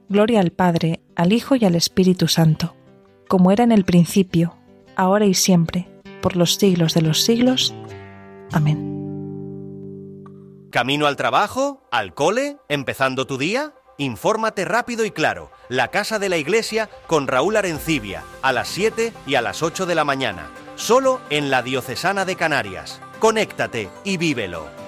Gloria al Padre, al Hijo y al Espíritu Santo, como era en el principio, ahora y siempre, por los siglos de los siglos. Amén. ¿Camino al trabajo? ¿Al cole? ¿Empezando tu día? Infórmate rápido y claro. La Casa de la Iglesia con Raúl Arencibia, a las 7 y a las 8 de la mañana. Solo en la Diocesana de Canarias. Conéctate y vívelo.